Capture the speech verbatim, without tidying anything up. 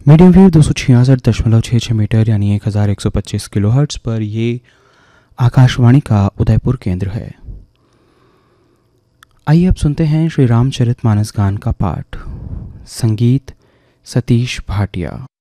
Medium wave दो सौ छियासठ दशमलव छः छः मीटर यानी एक हज़ार एक सौ पच्चीस किलो हर्ट्स पर ये आकाशवाणी का उदयपुर केंद्र है। आइए अब सुनते हैं श्री रामचरितमानस गान का पाठ। संगीत सतीश भाटिया।